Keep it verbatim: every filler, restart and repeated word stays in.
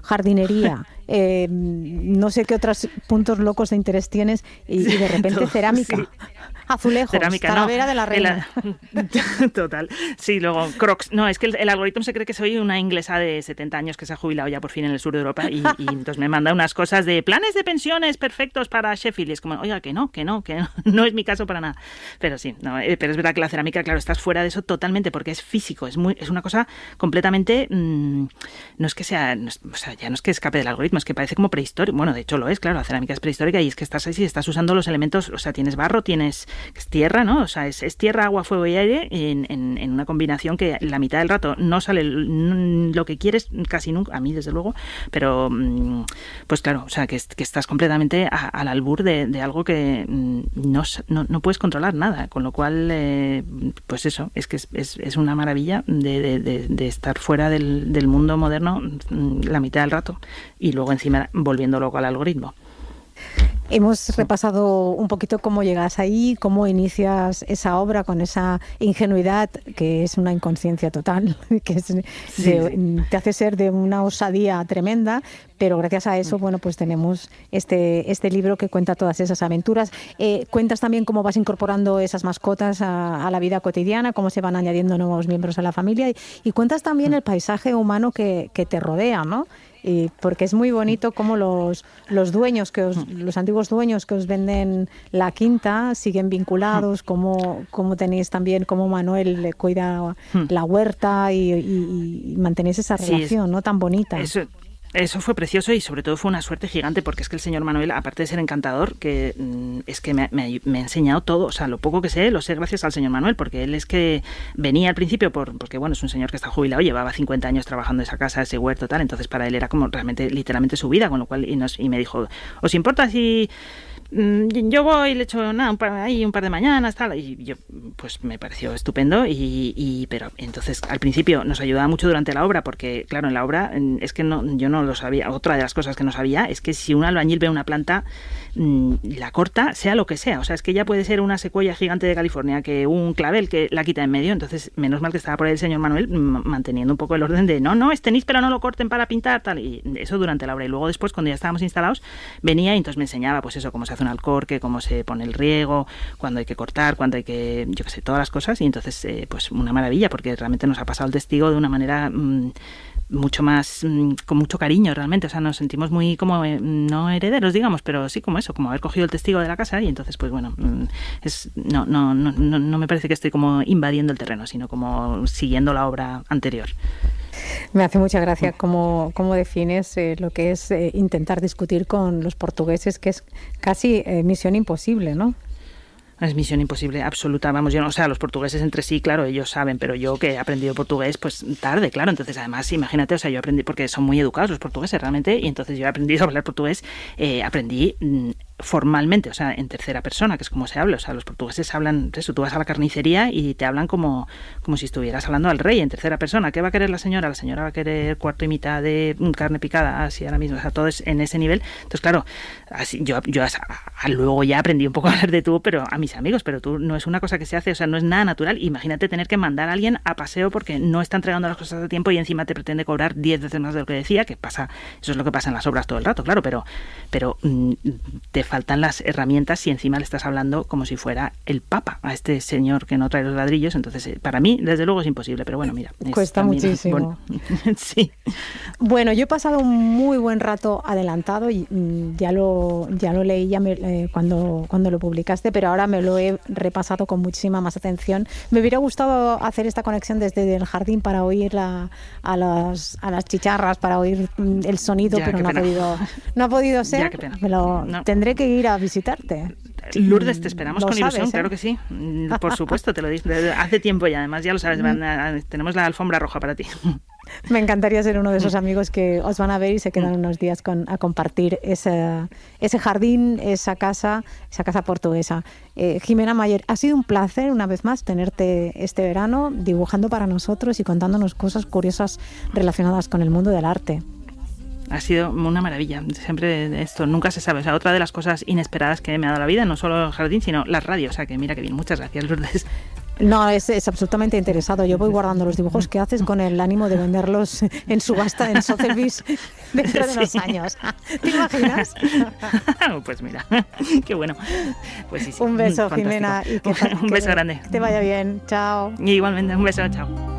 jardinería, eh, no sé qué otros puntos locos de interés tienes y, y de repente Todo, cerámica. Sí. Azulejos, Cerámica, calavera no, de la reina. El, total. Sí, luego Crocs. No, es que el, el algoritmo se cree que soy una inglesa de setenta años que se ha jubilado ya por fin en el sur de Europa y, y entonces me manda unas cosas de planes de pensiones perfectos para Sheffield. Y es como, oiga, que no, que no, que no, no es mi caso para nada. Pero sí, no, eh, pero es verdad que la cerámica, claro, estás fuera de eso totalmente porque es físico, es muy, es una cosa completamente, mmm, no es que sea, no es, o sea, ya no es que escape del algoritmo, es que parece como prehistórico. Bueno, de hecho lo es, claro, la cerámica es prehistórica y es que estás así, estás usando los elementos, o sea, tienes barro, tienes es tierra, ¿no? O sea, es, es tierra, agua, fuego y aire en, en, en una combinación que la mitad del rato no sale lo que quieres, casi nunca, a mí desde luego, pero pues claro, o sea, que, que estás completamente a, al albur de, de algo que no, no, no puedes controlar nada, con lo cual, eh, pues eso, es que es, es, es una maravilla de, de, de, de estar fuera del, del mundo moderno la mitad del rato y luego encima volviendo loco al algoritmo. Hemos repasado un poquito cómo llegas ahí, cómo inicias esa obra con esa ingenuidad que es una inconsciencia total, que es de, sí. te hace ser de una osadía tremenda, pero gracias a eso, bueno, pues tenemos este, este libro que cuenta todas esas aventuras. Eh, cuentas también cómo vas incorporando esas mascotas a, a la vida cotidiana, cómo se van añadiendo nuevos miembros a la familia y, y cuentas también el paisaje humano que, que te rodea, ¿no? Y porque es muy bonito cómo los, los dueños, que os, los antiguos dueños que os venden la quinta siguen vinculados, cómo, cómo tenéis también, cómo Manuel le cuida la huerta y, y, y mantenéis esa relación, sí, es, ¿no? Tan bonita. Eso... Eso fue precioso y sobre todo fue una suerte gigante porque es que el señor Manuel, aparte de ser encantador, que mm, es que me, me, me ha enseñado todo, o sea, lo poco que sé, lo sé gracias al señor Manuel, porque él es que venía al principio, por porque bueno, es un señor que está jubilado, llevaba cincuenta años trabajando en esa casa, ese huerto, tal, entonces para él era como realmente, literalmente su vida, con lo cual, y, nos, y me dijo, ¿os importa si... yo voy, le echo nada, un par, ahí un par de mañanas, tal, y yo, pues me pareció estupendo, y, y pero entonces al principio nos ayudaba mucho durante la obra, porque claro, en la obra es que no, yo no lo sabía, otra de las cosas que no sabía es que si un albañil ve una planta, la corta, sea lo que sea, o sea, es que ya puede ser una secuoya gigante de California, que un clavel que la quita en medio, entonces menos mal que estaba por ahí el señor Manuel manteniendo un poco el orden de, no, no, este níspero no lo corten para pintar, tal, y eso durante la obra, y luego después, cuando ya estábamos instalados, venía y entonces me enseñaba, pues eso, cómo se hace un alcorque, cómo se pone el riego, cuándo hay que cortar, cuándo hay que, yo qué sé, todas las cosas, y entonces eh, pues una maravilla, porque realmente nos ha pasado el testigo de una manera mmm, mucho más, mmm, con mucho cariño realmente, o sea, nos sentimos muy como, eh, no herederos, digamos, pero sí como eso, como haber cogido el testigo de la casa, y entonces pues bueno, mmm, es no, no, no, no, no me parece que estoy como invadiendo el terreno, sino como siguiendo la obra anterior. Me hace mucha gracia cómo, cómo defines eh, lo que es eh, intentar discutir con los portugueses, que es casi eh, misión imposible, ¿no? Es misión imposible, absoluta. Vamos, yo no, o sea, los portugueses entre sí, claro, ellos saben, pero yo que he aprendido portugués, pues tarde, claro. Entonces, además, imagínate, o sea, yo aprendí, porque son muy educados los portugueses realmente, y entonces yo he aprendido a hablar portugués, eh, aprendí mmm, formalmente, o sea, en tercera persona, que es como se habla. O sea, los portugueses hablan, eso, tú vas a la carnicería y te hablan como, como si estuvieras hablando al rey en tercera persona. ¿Qué va a querer la señora? La señora va a querer cuarto y mitad de carne picada, así ahora mismo, o sea, todo es en ese nivel. Entonces, claro, así, yo, yo a, a, luego ya aprendí un poco a hablar de tú, pero a mis amigos, pero tú no es una cosa que se hace, o sea, no es nada natural. Imagínate tener que mandar a alguien a paseo porque no está entregando las cosas a tiempo y encima te pretende cobrar diez veces más de lo que decía, que pasa, eso es lo que pasa en las obras todo el rato, claro, pero, pero mm, te faltan las herramientas si encima le estás hablando como si fuera el Papa a este señor que no trae los ladrillos. Entonces, eh, para mí, desde luego, es imposible, pero bueno, mira. Cuesta muchísimo. Bueno, sí. Bueno, yo he pasado un muy buen rato adelantado y mm, ya lo ya lo leí ya me, eh, cuando, cuando lo publicaste, pero ahora me lo he repasado con muchísima más atención. Me hubiera gustado hacer esta conexión desde el jardín para oír la, a, las, a las chicharras, para oír mm, el sonido, ya, pero no ha, podido, no ha podido ser. Ya, qué pena. Me lo, no. Tendré que ir a visitarte. Lourdes, te esperamos lo con sabes, ilusión, ¿eh? Claro que sí. Por supuesto, te lo digo. Hace tiempo ya, además, ya lo sabes, van a, tenemos la alfombra roja para ti. Me encantaría ser uno de esos amigos que os van a ver y se quedan unos días con, a compartir ese, ese jardín, esa casa, esa casa portuguesa. Eh, Jimena Mayer, ha sido un placer una vez más tenerte este verano dibujando para nosotros y contándonos cosas curiosas relacionadas con el mundo del arte. Ha sido una maravilla, siempre esto, nunca se sabe. O sea, otra de las cosas inesperadas que me ha dado la vida, no solo el jardín, sino las radios. O sea, que mira que bien. Muchas gracias, Lourdes. No, es, es absolutamente interesado. Yo voy guardando los dibujos que haces con el ánimo de venderlos en subasta en Sotheby's dentro de unos sí. años. ¿Te imaginas? Pues mira, qué bueno. Pues sí, sí. Un beso, Fantástico. Jimena. Y que, un beso que grande. te vaya bien. Chao. Y igualmente, un beso, chao.